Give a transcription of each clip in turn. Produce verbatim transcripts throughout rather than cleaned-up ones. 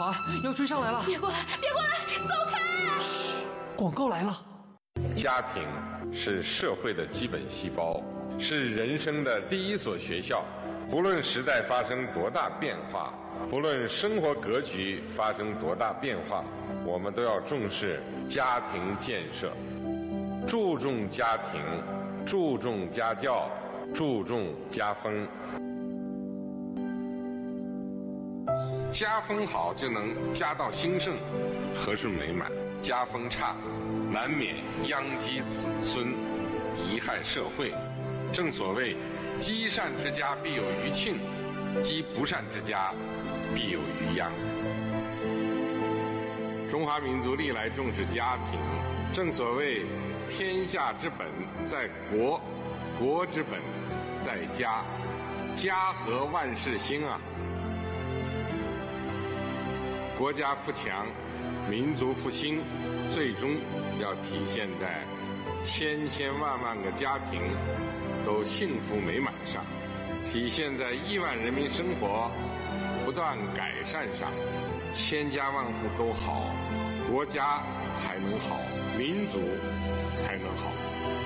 跑啊！要追上来了！ 别过来，别过来，走开！ 嘘，广告来了。 家庭是社会的基本细胞，是人生的第一所学校。不论时代发生多大变化，不论生活格局发生多大变化，我们都要重视家庭建设，注重家庭，注重家教，注重家风。家风好，就能家道兴盛，和顺美满；家风差，难免殃及子孙，贻害社会。正所谓，积善之家必有余庆，积不善之家必有余殃。中华民族历来重视家庭，正所谓，天下之本在国，国之本在家，家和万事兴啊。国家富强，民族复兴，最终要体现在千千万万个家庭都幸福美满上，体现在亿万人民生活不断改善上。千家万户都好，国家才能好，民族才能好。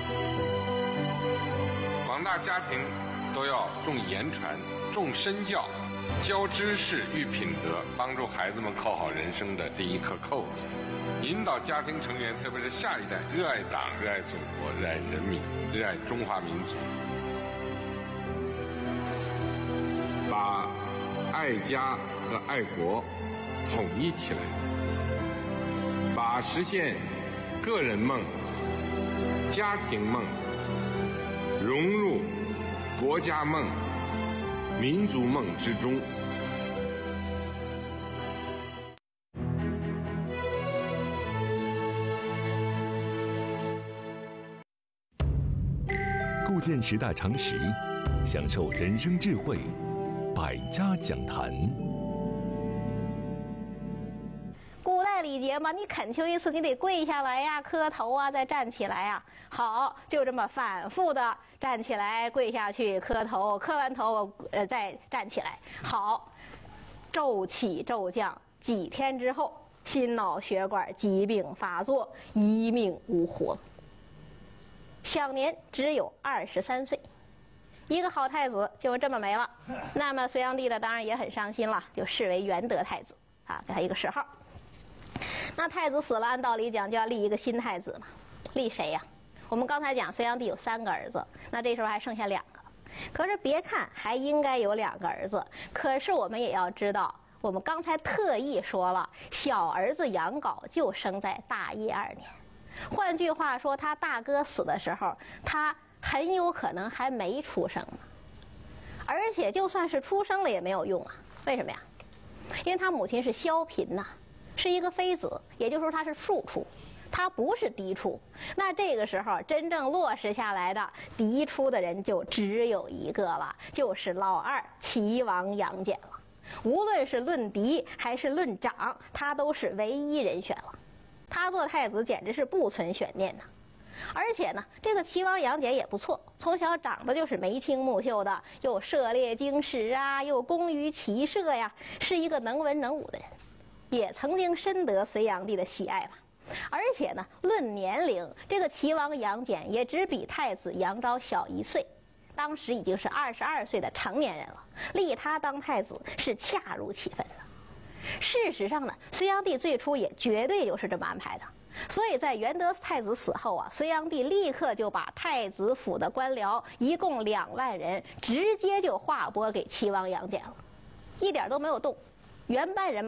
广大家庭都要重言传，重身教，教知识育品德，帮助孩子们扣好人生的第一颗扣子，引导家庭成员，特别是下一代，热爱党、热爱祖国、热爱人民、热爱中华民族，把爱家和爱国统一起来，把实现个人梦、家庭梦融入国家梦、民族梦之中。 构建十大常识，享受人生智慧，百家讲坛。 古代礼节嘛，你恳求一次，你得跪下来呀，磕头啊，再站起来呀。好，就这么反复的站起来，跪下去，磕头，磕完头，呃，再站起来。好，骤起骤降，几天之后，心脑血管疾病发作，一命呜呼，享年只有二十三岁。一个好太子就这么没了。那么隋炀帝呢，当然也很伤心了，就视为元德太子啊，给他一个谥号。那太子死了，按道理讲就要立一个新太子嘛，立谁呀？我们刚才讲隋炀帝有三个儿子，那这时候还剩下两个。可是别看还应该有两个儿子，可是我们也要知道，我们刚才特意说了，小儿子杨镐就生在大业二年。换句话说，他大哥死的时候，他很有可能还没出生呢。而且就算是出生了也没有用啊，为什么呀？因为他母亲是萧嫔呐，是一个妃子，也就是说他是庶出，他不是嫡出。那这个时候真正落实下来的嫡出的人就只有一个了，就是老二齐王杨戬了。无论是论嫡还是论长，他都是唯一人选了。他做太子简直是不存悬念呐。而且呢，这个齐王杨戬也不错，从小长得就是眉清目秀的，又涉猎经史啊，又工于骑射呀，是一个能文能武的人，也曾经深得隋炀帝的喜爱嘛。而且呢，论年龄，这个齐王杨戬也只比太子杨昭小一岁，当时已经是二十二岁的成年人了，立他当太子是恰如其分的。事实上呢，隋炀帝最初也绝对就是这么安排的。所以在元德太子死后啊，隋炀帝立刻就把太子府的官僚一共两万人直接就划拨给齐王杨戬了，一点都没有动，原班人马